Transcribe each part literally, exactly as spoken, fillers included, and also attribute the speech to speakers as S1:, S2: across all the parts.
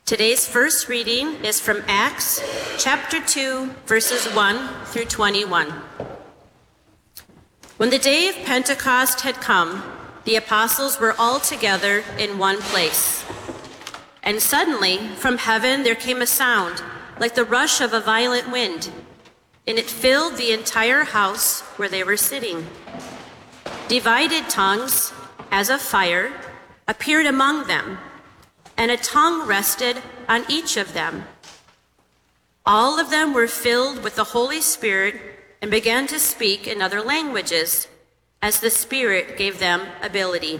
S1: Today's first reading is from Acts chapter two, verses one through twenty-one. When the day of Pentecost had come, the apostles were all together in one place. And suddenly, from heaven there came a sound like the rush of a violent wind, and it filled the entire house where they were sitting. Divided tongues, as of fire, appeared among them, and a tongue rested on each of them. All of them were filled with the Holy Spirit and began to speak in other languages, as the Spirit gave them ability.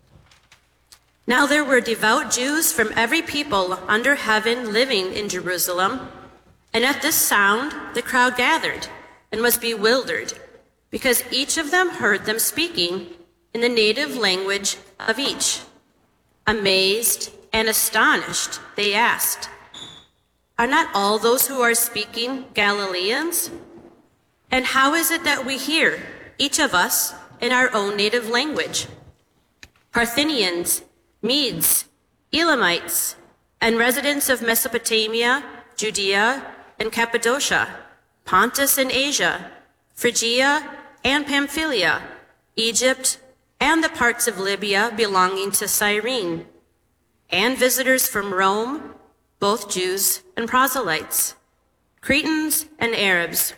S1: Now there were devout Jews from every people under heaven living in Jerusalem, and at this sound the crowd gathered and was bewildered, because each of them heard them speaking in the native language of each. Amazed and astonished, they asked, "Are not all those who are speaking Galileans? And how is it that we hear, each of us, in our own native language? Parthians, Medes, Elamites, and residents of Mesopotamia, Judea, and Cappadocia, Pontus and Asia, Phrygia and Pamphylia, Egypt, and the parts of Libya belonging to Cyrene, and visitors from Rome, both Jews and proselytes, Cretans and Arabs.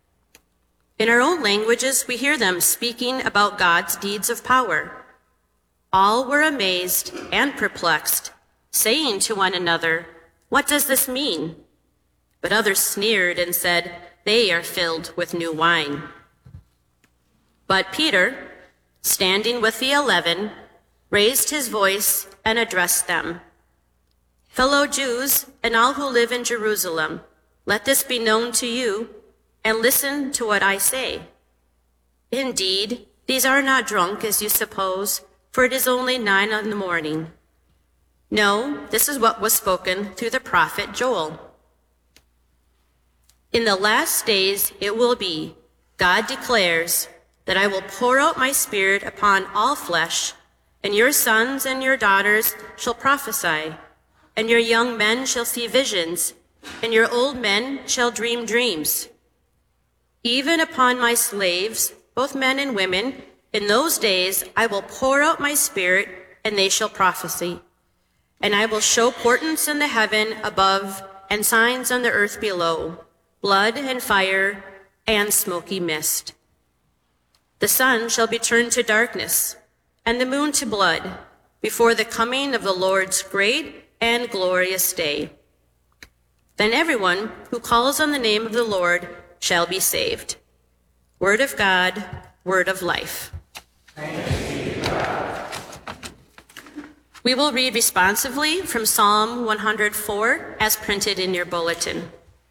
S1: In our own languages, we hear them speaking about God's deeds of power." All were amazed and perplexed, saying to one another, "What does this mean?" But others sneered and said, "They are filled with new wine." But Peter, standing with the eleven, raised his voice and addressed them. "Fellow Jews and all who live in Jerusalem, let this be known to you, and listen to what I say. Indeed, these are not drunk as you suppose, for it is only nine in the morning. No, this is what was spoken through the prophet Joel. In the last days it will be, God declares, that I will pour out my spirit upon all flesh, and your sons and your daughters shall prophesy, and your young men shall see visions, and your old men shall dream dreams. Even upon my slaves, both men and women, in those days I will pour out my spirit, and they shall prophesy. And I will show portents in the heaven above and signs on the earth below, blood and fire and smoky mist. The sun shall be turned to darkness, and the moon to blood, before the coming of the Lord's great and glorious day. Then everyone who calls on the name of the Lord shall be saved." Word of God, word of life.
S2: Thanks be to God.
S1: We will read responsively from Psalm one hundred four as printed in your bulletin.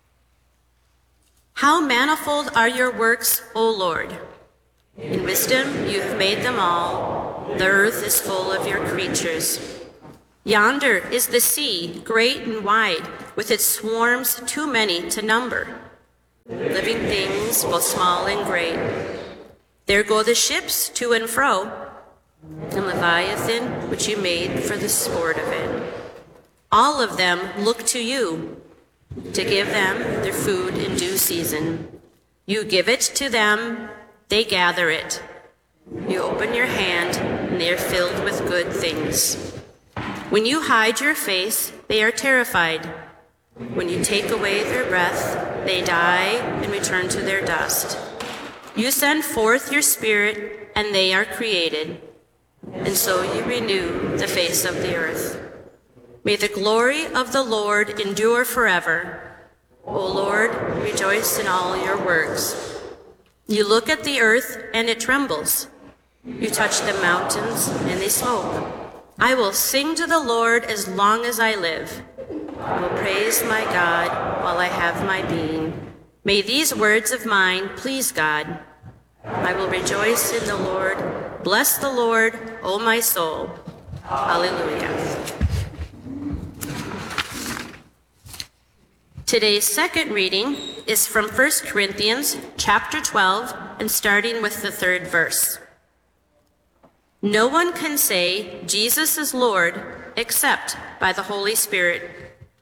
S1: How manifold are your works, O Lord! In wisdom you have made them all. The earth is full of your creatures. Yonder is the sea, great and wide, with its swarms too many to number. Living things, both small and great. There go the ships to and fro, and Leviathan, which you made for the sport of it. All of them look to you, to give them their food in due season. You give it to them, they gather it. You open your hand, and they are filled with good things. When you hide your face, they are terrified. When you take away their breath, they die and return to their dust. You send forth your spirit, and they are created, and so you renew the face of the earth. May the glory of the Lord endure forever. O Lord, rejoice in all your works. You look at the earth, and it trembles. You touch the mountains, and they smoke. I will sing to the Lord as long as I live. I will praise my God while I have my being. May these words of mine please God. I will rejoice in the Lord. Bless the Lord, O my soul. Hallelujah. Today's second reading is from First Corinthians chapter twelve, and starting with the third verse. No one can say Jesus is Lord except by the Holy Spirit.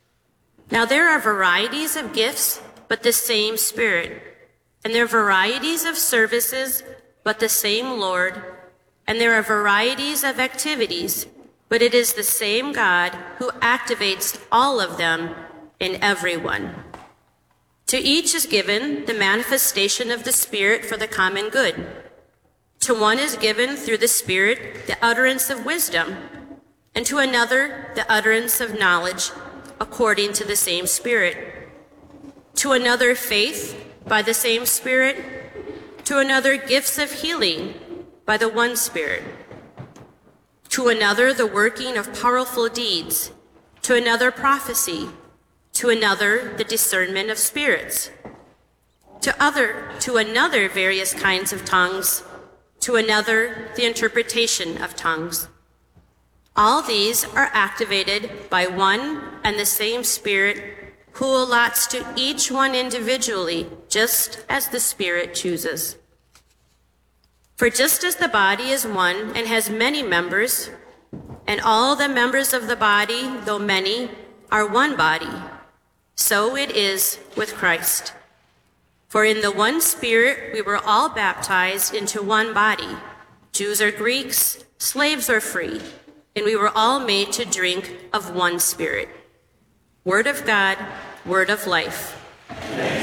S1: Now there are varieties of gifts, but the same Spirit. And there are varieties of services, but the same Lord. And there are varieties of activities, but it is the same God who activates all of them in everyone. To each is given the manifestation of the Spirit for the common good. To one is given through the Spirit the utterance of wisdom, and to another the utterance of knowledge according to the same Spirit. To another faith by the same Spirit. To another gifts of healing by the one Spirit. To another the working of powerful deeds. To another prophecy. To another the discernment of spirits. To other, to another various kinds of tongues. To another the interpretation of tongues. All these are activated by one and the same Spirit, who allots to each one individually, just as the Spirit chooses. For just as the body is one and has many members, and all the members of the body, though many, are one body, so it is with Christ. For in the one Spirit we were all baptized into one body, Jews or Greeks, slaves or free, and we were all made to drink of one Spirit. Word of God, word of life.